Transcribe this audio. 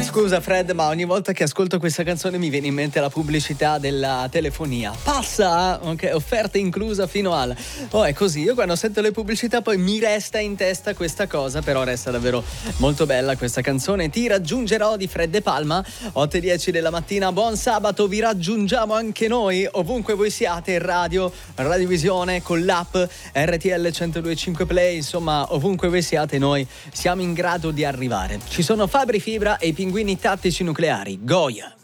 Scusa Fred, ma ogni volta che ascolto questa canzone mi viene in mente la pubblicità della telefonia. Passa, ok, offerta inclusa fino al... Oh, è così, io quando sento le pubblicità poi mi resta in testa questa cosa, però resta davvero molto bella questa canzone. Ti raggiungerò di Fred De Palma, 8:10 della mattina, buon sabato, vi raggiungiamo anche noi, ovunque voi siate, radio, radiovisione, con l'app RTL 102.5 Play, insomma, ovunque voi siate noi siamo in grado di arrivare. Ci sono Fabri Fibra e i Pinguini Tattici Nucleari, Goya.